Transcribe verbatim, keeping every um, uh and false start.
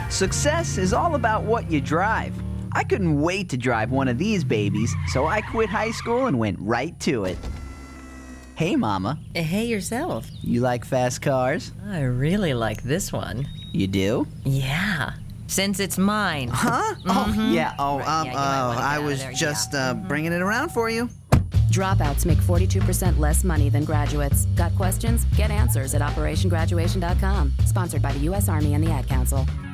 Success is all about what you drive. I couldn't wait to drive one of these babies, so I quit high school and went right to it. Hey, Mama. Hey, yourself. You like fast cars? I really like this one. You do? Yeah, since it's mine. Huh? Mm-hmm. Oh, yeah. Oh, Right, um, yeah, you might uh, wanna get I out of was there, just yeah. uh, bringing it around for you. Dropouts make forty-two percent less money than graduates. Got questions? Get answers at operation graduation dot com. Sponsored by the U S Army and the Ad Council.